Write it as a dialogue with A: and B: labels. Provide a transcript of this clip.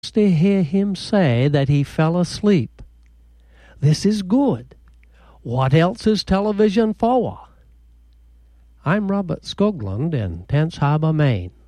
A: to hear him say that he fell asleep. This is good. What else is television for? I'm Robert Skoglund in Tenns Harbor, Maine.